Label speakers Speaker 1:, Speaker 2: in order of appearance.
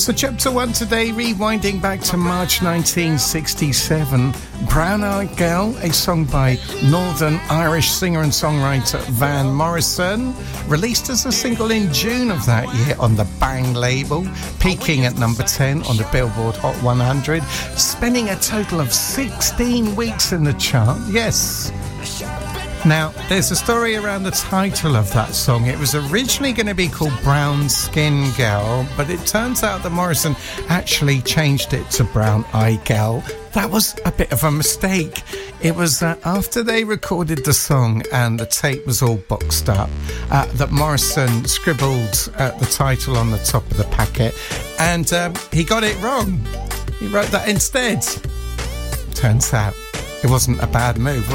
Speaker 1: So chapter 1 today, rewinding back to March 1967, Brown Eyed Girl, a song by Northern Irish singer and songwriter Van Morrison, released as a single in June of that year on the Bang label, peaking at number 10 on the Billboard Hot 100, spending a total of 16 weeks in the chart. Yes. Now, there's a story around the title of that song. It was originally going to be called Brown Skin Girl, but it turns out that Morrison actually changed it to Brown Eye Girl. That was a bit of a mistake. It was after they recorded the song and the tape was all boxed up that Morrison scribbled the title on the top of the packet, and he got it wrong. He wrote that instead. Turns out it wasn't a bad move.